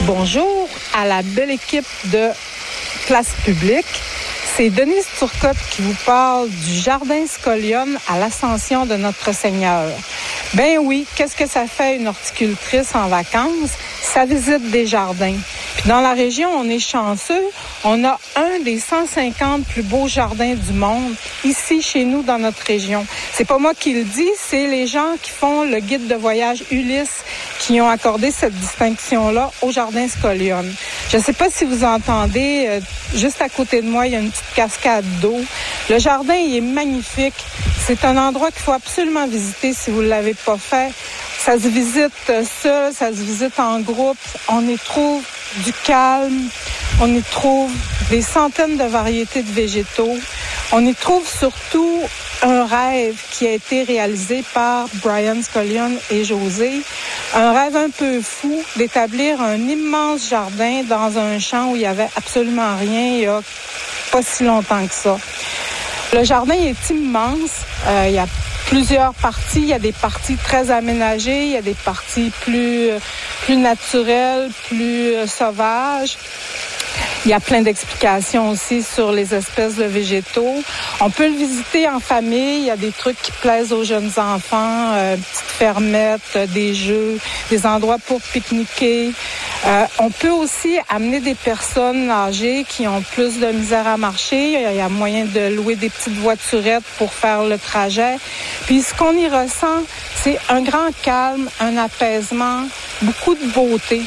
Bonjour à la belle équipe de Place Publique. C'est Denise Turcotte qui vous parle du Jardin Scolium à l'Ascension de Notre-Seigneur. Ben oui, qu'est-ce que ça fait une horticultrice en vacances? Ça visite des jardins. Puis dans la région, on est chanceux. On a un des 150 plus beaux jardins du monde ici chez nous dans notre région. C'est pas moi qui le dis, c'est les gens qui font le guide de voyage Ulysse qui ont accordé cette distinction-là au Jardin Scolium. Je ne sais pas si vous entendez, juste à côté de moi, il y a une petite cascade d'eau. Le jardin, il est magnifique. C'est un endroit qu'il faut absolument visiter si vous ne l'avez pas fait. Ça se visite seul, ça se visite en groupe. On y trouve du calme. On y trouve des centaines de variétés de végétaux. On y trouve surtout un rêve qui a été réalisé par Brian Scolium et José. Un rêve un peu fou d'établir un immense jardin dans un champ où il n'y avait absolument rien il n'y a pas si longtemps que ça. Le jardin est immense. Il y a plusieurs parties. Il y a des parties très aménagées. Il y a des parties plus naturelles, plus sauvages. Il y a plein d'explications aussi sur les espèces de végétaux. On peut le visiter en famille. Il y a des trucs qui plaisent aux jeunes enfants, petites fermettes, des jeux, des endroits pour pique-niquer. On peut aussi amener des personnes âgées qui ont plus de misère à marcher. Il y a moyen de louer des petites voiturettes pour faire le trajet. Puis ce qu'on y ressent, c'est un grand calme, un apaisement, beaucoup de beauté.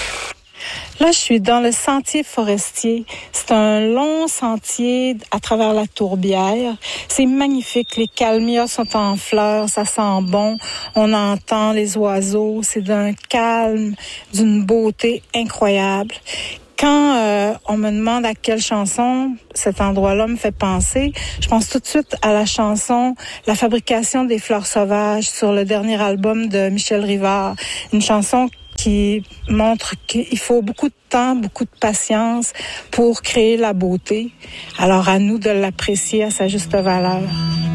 Là, je suis dans le sentier forestier. C'est un long sentier à travers la tourbière. C'est magnifique. Les calmias sont en fleurs. Ça sent bon. On entend les oiseaux. C'est d'un calme, d'une beauté incroyable. Quand on me demande à quelle chanson cet endroit-là me fait penser, je pense tout de suite à la chanson « La fabrication des fleurs sauvages » sur le dernier album de Michel Rivard. Une chanson qui montre qu'il faut beaucoup de temps, beaucoup de patience pour créer la beauté. Alors à nous de l'apprécier à sa juste valeur.